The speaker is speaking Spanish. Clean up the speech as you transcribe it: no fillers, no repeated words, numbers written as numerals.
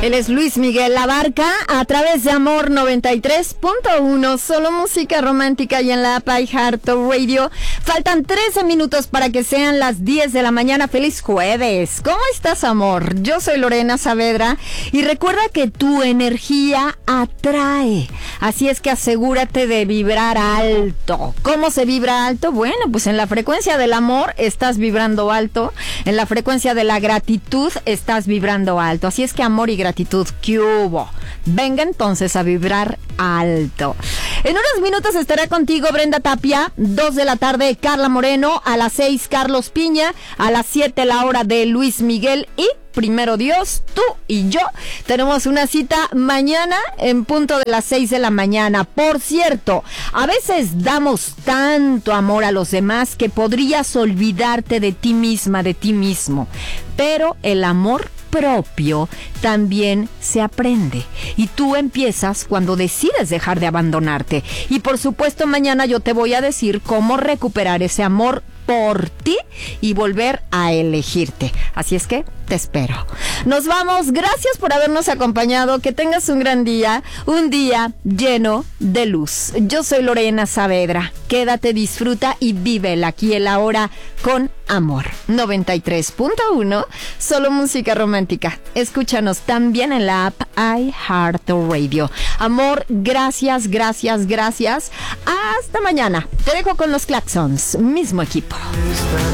Él es Luis Miguel Abarca a través de Amor 93.1, solo música romántica y en la app iHeartRadio. Faltan 13 minutos para que sean las 10 de la mañana. ¡Feliz jueves! ¿Cómo estás, amor? Yo soy Lorena Saavedra y recuerda que tu energía atrae. Así es que asegúrate de vibrar alto. ¿Cómo se vibra alto? Bueno, pues en la frecuencia del amor estás vibrando alto. En la frecuencia de la gratitud estás vibrando alto. Así es que amor y gratitud, ¿qué hubo? Venga entonces a vibrar alto. En unos minutos estará contigo Brenda Tapia, 2 de la tarde Carla Moreno, a las 6 Carlos Piña, a las 7 la hora de Luis Miguel y primero Dios, tú y yo tenemos una cita mañana en punto de las 6 de la mañana. Por cierto, a veces damos tanto amor a los demás que podrías olvidarte de ti misma, de ti mismo. Pero el amor propio también se aprende y tú empiezas cuando decides dejar de abandonarte. Y por supuesto mañana yo te voy a decir cómo recuperar ese amor por ti y volver a elegirte. Así es que te espero. Nos vamos. Gracias por habernos acompañado. Que tengas un gran día, un día lleno de luz. Yo soy Lorena Saavedra. Quédate, disfruta y vive el aquí y el ahora con amor. 93.1, solo música romántica. Escúchanos también en la app iHeartRadio. Amor, gracias, gracias, gracias. Hasta mañana. Te dejo con los Claxons, mismo equipo.